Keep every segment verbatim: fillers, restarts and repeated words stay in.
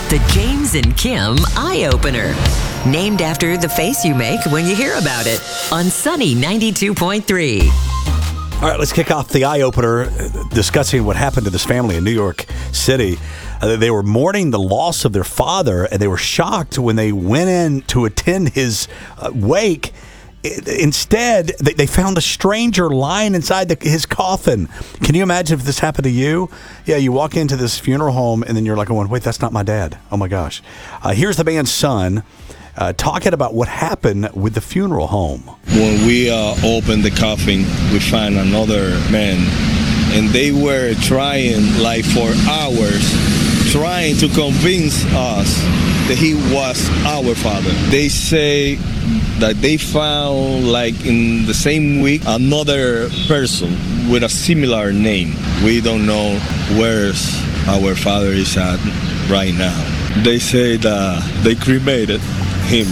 The James and Kim Eye Opener. Named after the face you make when you hear about it. On Sunny ninety-two point three. All right, let's kick off the Eye Opener discussing what happened to this family in New York City. Uh, they were mourning the loss of their father, and they were shocked when they went in to attend his uh, wake. Instead, they, they found a stranger lying inside the, his coffin. Can you imagine if this happened to you? Yeah, you walk into this funeral home, and then you're like, going, wait, that's not my dad. Oh, my gosh. Uh, here's the man's son uh, talking about what happened with the funeral home. When we uh, opened the coffin, we found another man, and they were trying, like, for hours, trying to convince us that he was our father. They say that they found, like in the same week, another person with a similar name. We don't know where our father is at right now. They say that they cremated him,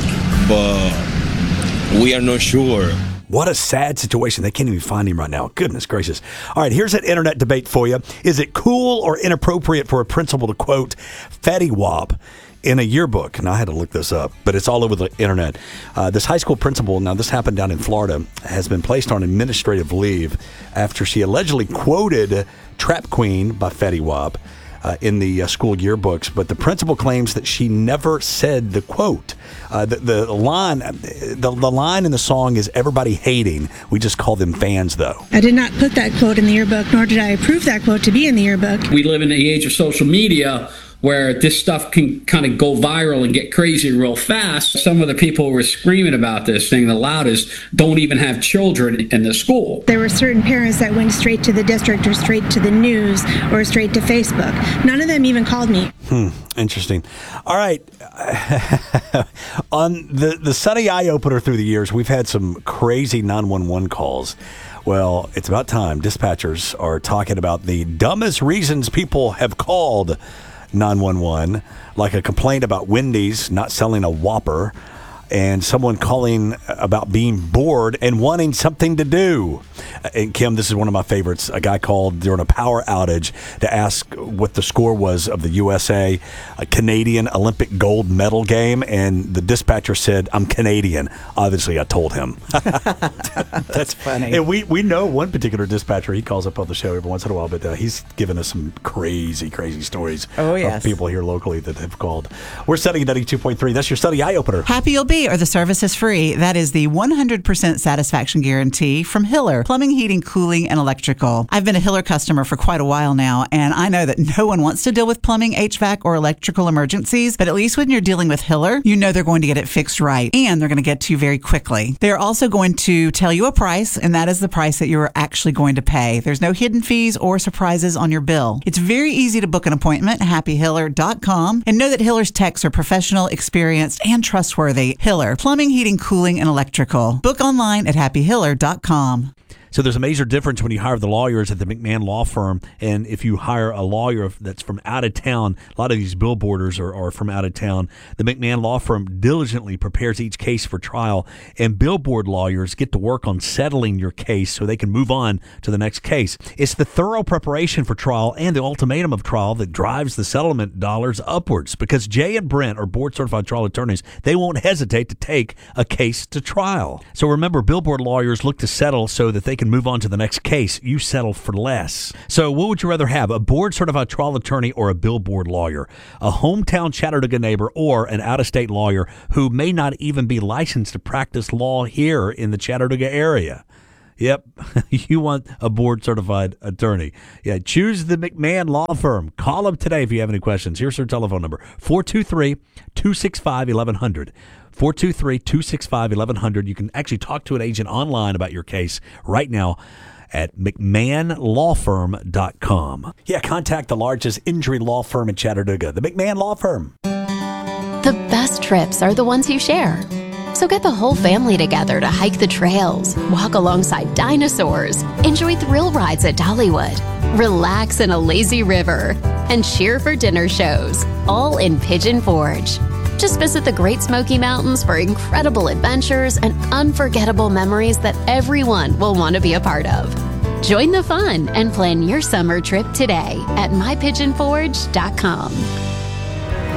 but we are not sure. What a sad situation. They can't even find him right now. Goodness gracious. All right, here's an internet debate for you. Is it cool or inappropriate for a principal to quote Fetty Wap in a yearbook? And I had to look this up, but it's all over the internet. Uh, this high school principal, now this happened down in Florida, has been placed on administrative leave after she allegedly quoted Trap Queen by Fetty Wap uh, in the uh, school yearbooks, but the principal claims that she never said the quote. Uh, the, the line the, the line in the song is everybody hating. We just call them fans, though. I did not put that quote in the yearbook, nor did I approve that quote to be in the yearbook. We live in the age of social media where this stuff can kind of go viral and get crazy real fast. Some of the people who were screaming about this thing the loudest don't even have children in the school. There were certain parents that went straight to the district or straight to the news or straight to Facebook. None of them even called me. Hmm. Interesting. All right. On the, the Sunny Eye Opener through the years, we've had some crazy nine one one calls. Well, it's about time. Dispatchers are talking about the dumbest reasons people have called nine one one, like a complaint about Wendy's not selling a Whopper, and someone calling about being bored and wanting something to do. And Kim, this is one of my favorites. A guy called during a power outage to ask what the score was of the U S A a Canadian Olympic gold medal game, and the dispatcher said, "I'm Canadian." Obviously, I told him. That's funny. And we, we know one particular dispatcher. He calls up on the show every once in a while, but uh, he's given us some crazy, crazy stories oh, yes. of people here locally that have called. We're Sunny ninety-two point three. That's your Sunny Eye Opener. Happy you'll be, or the service is free. That is the one hundred percent satisfaction guarantee from Hiller Plumbing, Heating, Cooling, and Electrical. I've been a Hiller customer for quite a while now, and I know that no one wants to deal with plumbing, H V A C, or electrical emergencies, but at least when you're dealing with Hiller, you know they're going to get it fixed right, and they're going to get to you very quickly. They're also going to tell you a price, and that is the price that you're actually going to pay. There's no hidden fees or surprises on your bill. It's very easy to book an appointment at happy hiller dot com, and know that Hiller's techs are professional, experienced, and trustworthy. Hiller Plumbing, Heating, Cooling, and Electrical. Book online at happy hiller dot com. So there's a major difference when you hire the lawyers at the McMahon Law Firm and if you hire a lawyer that's from out of town. A lot of these billboarders are, are from out of town. The McMahon Law Firm diligently prepares each case for trial, and billboard lawyers get to work on settling your case so they can move on to the next case. It's the thorough preparation for trial and the ultimatum of trial that drives the settlement dollars upwards, because Jay and Brent are board-certified trial attorneys. They won't hesitate to take a case to trial. So remember, billboard lawyers look to settle so that they can move on to the next case. You settle for less. So what would you rather have, a board-certified trial attorney or a billboard lawyer? A hometown Chattanooga neighbor or an out-of-state lawyer who may not even be licensed to practice law here in the Chattanooga area? Yep, you want a board-certified attorney. Yeah, choose the McMahon Law Firm. Call them today if you have any questions. Here's their telephone number, four two three, two six five, one one zero zero. four two three, two six five, one one zero zero. You can actually talk to an agent online about your case right now at mcmahon law firm dot com. Yeah, contact the largest injury law firm in Chattanooga, the McMahon Law Firm. The best trips are the ones you share. So get the whole family together to hike the trails, walk alongside dinosaurs, enjoy thrill rides at Dollywood, relax in a lazy river, and cheer for dinner shows, all in Pigeon Forge. Just visit the Great Smoky Mountains for incredible adventures and unforgettable memories that everyone will want to be a part of. Join the fun and plan your summer trip today at my pigeon forge dot com.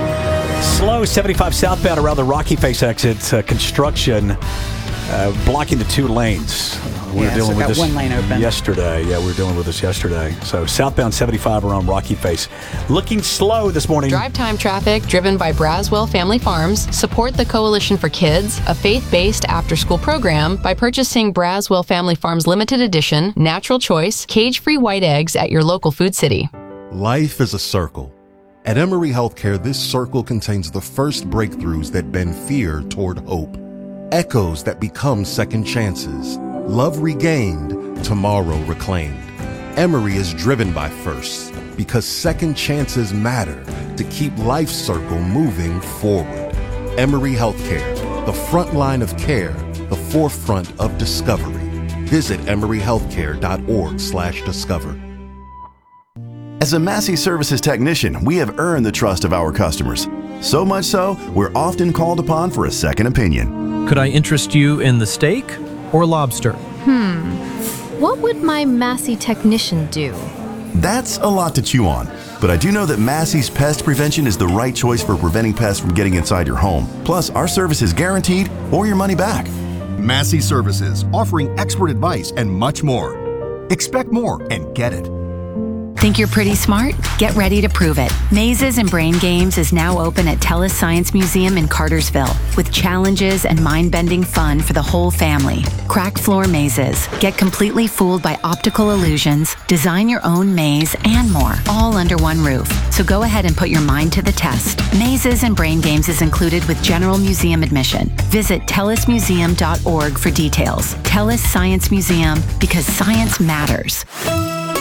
Slow seventy-five southbound around the Rocky Face exit. Uh, construction uh, blocking the two lanes. We Yeah, were dealing so with got this one lane open. yesterday. Yeah, we were dealing with this yesterday. So southbound seventy-five around Rocky Face. Looking slow this morning. Drive time traffic driven by Braswell Family Farms. Support the Coalition for Kids, a faith-based after-school program, by purchasing Braswell Family Farms Limited Edition, Natural Choice, cage-free white eggs at your local Food City. Life is a circle. At Emory Healthcare, this circle contains the first breakthroughs that bend fear toward hope. Echoes that become second chances. Love regained, tomorrow reclaimed. Emory is driven by firsts because second chances matter to keep life's circle moving forward. Emory Healthcare, the front line of care, the forefront of discovery. Visit emory healthcare dot org slash discover. As a Massey Services technician, we have earned the trust of our customers. So much so, we're often called upon for a second opinion. Could I interest you in the steak or lobster? Hmm. What would my Massey technician do? That's a lot to chew on. But I do know that Massey's Pest Prevention is the right choice for preventing pests from getting inside your home. Plus, our service is guaranteed or your money back. Massey Services, offering expert advice and much more. Expect more and get it. Think you're pretty smart? Get ready to prove it. Mazes and Brain Games is now open at TELUS Science Museum in Cartersville with challenges and mind-bending fun for the whole family. Crack floor mazes, get completely fooled by optical illusions, design your own maze, and more, all under one roof. So go ahead and put your mind to the test. Mazes and Brain Games is included with general museum admission. Visit telus museum dot org for details. TELUS Science Museum, because science matters.